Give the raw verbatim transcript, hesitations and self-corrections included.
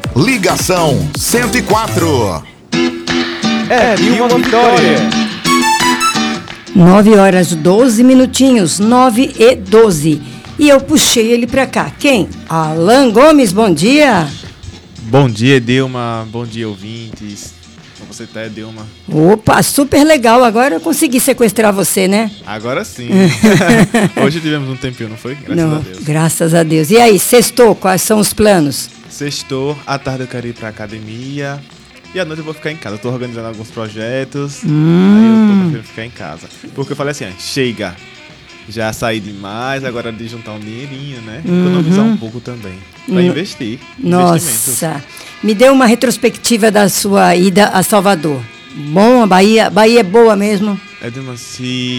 Ligação cento e quatro. É Vilma Vitória. nove horas doze minutinhos, nove e doze. E eu puxei ele pra cá. Quem? Alan Gomes, bom dia. Bom dia, Dilma. Bom dia, ouvintes. Como você tá, Dilma? Opa, super legal. Agora eu consegui sequestrar você, né? Agora sim. Hoje tivemos um tempinho, não foi? Graças Não, a Deus. Graças a Deus. E aí, sextou, quais são os planos? Sextou, à tarde eu quero ir pra academia. E à noite eu vou ficar em casa. Eu tô organizando alguns projetos. Hum. Aí eu tô preferindo ficar em casa. Porque eu falei assim, ó, chega. Já saí demais, agora é de juntar um dinheirinho, né? Uhum. Economizar um pouco também. Pra Uhum. investir. Nossa, me dê uma retrospectiva da sua ida a Salvador. Bom, a Bahia, Bahia é boa mesmo? É de uma se